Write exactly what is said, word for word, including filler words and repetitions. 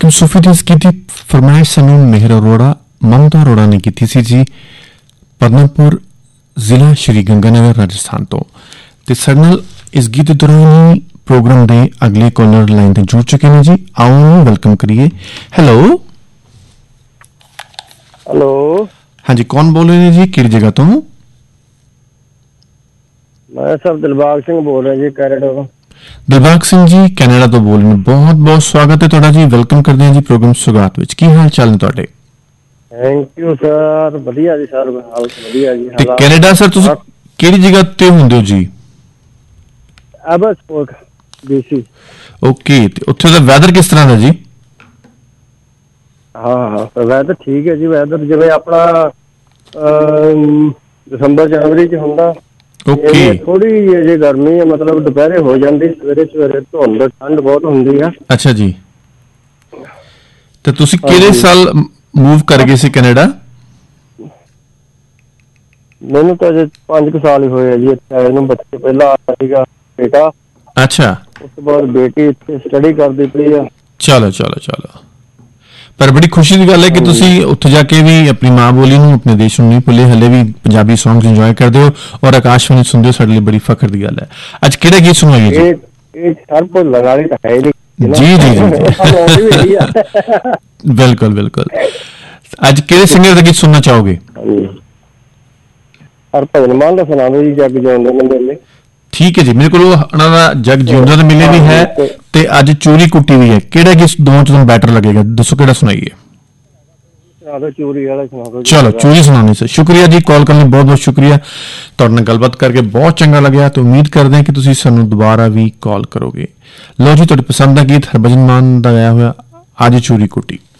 item सूफी dish की थी फरमाइश सनू मेहर अरोड़ा ममता अरोड़ा ने की थी सी जी पदमपुर जिला श्री गंगानगर राजस्थान तो ते ਸਾਡੇ ਨਾਲ इस गीत दौरान ही प्रोग्राम ਦੇ अगले कॉलर लाइन ਤੇ जुड़ चुके हैं जी आओ वेलकम करिए हेलो हेलो हाँ जी कौन बोल रहे हैं जी किस जगह तो मैं सर दिलबाग सिंह बोल रहा जी कनाडा ਤੋਂ दिलबाग सिंह जी कनाडा ਤੋਂ बोल रहे हैं बहुत बहुत स्वागत है ਤੁਹਾਡਾ ਜੀ वेलकम ਕਰਦੇ ਹਾਂ ਜੀ ਪ੍ਰੋਗਰਾਮ ਸੁਗਾਤ ਵਿੱਚ ਕੀ ਹਾਲ ਚਾਲ ਨੇ ਤੁਹਾਡੇ ਥੈਂਕ ਯੂ ਸਰ ਵਧੀਆ ਜੀ ਸਰ ਹਾਲ ਵਧੀਆ ਜੀ ਤੇ ਕੈਨੇਡਾ ਸਰ ਤੁਸੀਂ ਕਿਹੜੀ ਜਗ੍ਹਾ ਤੇ ਹੁੰਦੇ ਹੋ ਜੀ ਐਬਸਪੋਰਟ ਬੀਸੀ ਓਕੇ ਤੇ ਉੱਥੇ ਦਾ ਵੈਦਰ ਕਿਸ ਤਰ੍ਹਾਂ ਦਾ ਜੀ ਹਾਂ ਹਾਂ ਵੈਦਰ ਠੀਕ ਹੈ ਜੀ ਵੈਦਰ ਜਿਵੇਂ ਆਪਣਾ ਦਸੰਬਰ ਜਨਵਰੀ ਚ ਹੁੰਦਾ ਓਕੇ ਥੋੜੀ ਜਿਹੀ ਗਰਮੀ ਹੈ ਮਤਲਬ ਦੁਪਹਿਰੇ ਹੋ ਜਾਂਦੀ ਸਵੇਰੇ ਸਵੇਰੇ ਧੁੰਦ ਠੰਡ ਬਹੁਤ ਹੁੰਦੀ ਆ ਅੱਛਾ ਜੀ ਤੇ ਤੁਸੀਂ ਕਿਹੜੇ ਸਾਲ ਮੂਵ ਕਰ ਗਏ ਸੀ ਕੈਨੇਡਾ ਮੈਨੂੰ ਤਾਂ ਅਜੇ ਪੰਜ ਕੁ ਸਾਲ ਹੀ ਹੋਏ ਆ ਜੀ ਇੱਥੇ ਆਏ ਨੂੰ ਬੱਚੇ ਪਹਿਲਾਂ ਆਇਆ ਸੀਗਾ ਬੇਟਾ ਅੱਛਾ ਉਸ ਤੋਂ ਬਾਅਦ ਬੇਟੀ ਇੱਥੇ ਸਟੱਡੀ ਕਰਦੀ ਪਈ ਆ ਚਲੋ ਚਲੋ ਚਲੋ ਪਰ ਬੜੀ ਖੁਸ਼ੀ ਦੀ ਗੱਲ ਹੈ ਕਿ ਤੁਸੀਂ ਉੱਥੇ ਜਾ ਕੇ ਵੀ ਆਪਣੀ ਮਾਂ ਬੋਲੀ ਨੂੰ ਆਪਣੇ ਦੇਸ਼ ਨੂੰ ਨਹੀਂ ਭੁੱਲੇ ਹਲੇ ਵੀ ਪੰਜਾਬੀ ਸੌਂਗਸ ਇੰਜੋਏ ਕਰਦੇ ਹੋ ਔਰ ਆਕਾਸ਼ਵਾਣੀ ਸੁਣਦੇ ਹੋ ਸਾਡੇ ਲਈ ਬੜੀ ਫਖਰ ਦੀ ਗੱਲ ਹੈ ਅੱਜ ਕਿਹੜਾ ਗੀਤ ਸੁਣਾਈਏ ਜੀ ਇਹ ਸਰ ਭੁੱਲਣ ਵਾਲੀ ਤਾਂ ਹੈ ਨਹੀਂ ਜੀ ਜੀ ਜੀ ਬਿਲਕੁਲ ਬਿਲकुल ਅੱਜ ਕਿਹੜੇ ਸਿੰਗਰ ਦਾ ਗੀਤ ਸੁਣਨਾ ਚਾਹੋਗੇ ਹਰਭਜਨ ਮਾਨ ਦਾ ਸੁਣਾ ਦਿਓ ਜੀ ਜੱਗ ਜਿਉਂਦੇ ਨੇ ਮੇਲੇ ਠੀਕ ਹੈ ਜੀ ਮੇਰੇ ਕੋਲ ਉਹਨਾਂ ਦਾ ਜੱਗ ਜਿਉਂਦੇ ਨੇ ਮੇਲੇ ਵੀ ਹੈ ਤੇ ਅੱਜ ਚੋਰੀ ਕੁੱਟੀ ਵੀ ਹੈ ਕਿਹੜਾ ਗੀਤ ਦੋਵਾਂ ਚ ਤੁਹਾਨੂੰ ਬੈਟਰ ਲੱਗੇਗਾ ਦੱਸੋ ਕਿਹੜਾ ਸੁਣਾਈਏ ਚੋਰੀ ਵਾਲਾ ਸੁਣਾ ਦਿਓ ਚਲੋ ਚੋਰੀ ਸੁਣਾਉਣੀ ਸਰ ਸ਼ੁਕਰੀਆ ਜੀ ਕਾਲ ਕਰਨ ਲਈ ਬਹੁਤ ਬਹੁਤ ਸ਼ੁਕਰੀਆ ਤੁਹਾਡੇ ਨਾਲ ਗੱਲਬਾਤ ਕਰਕੇ ਬਹੁਤ ਚੰਗਾ ਲੱਗਿਆ ਤੇ ਉਮੀਦ ਕਰਦੇ ਹਾਂ ਕਿ ਤੁਸੀਂ ਸਾਨੂੰ ਦੁਬਾਰਾ ਵੀ ਕਾਲ ਕਰੋਗੇ ਲਓ ਜੀ ਤੁਹਾਡੀ ਪਸੰਦ ਦਾ ਗੀਤ ਹਰਭਜਨ ਮਾਨ ਦਾ ਗਾਇਆ ਹੋਇਆ ਅੱਜ ਚੋਰੀ ਕੁੱਟੀ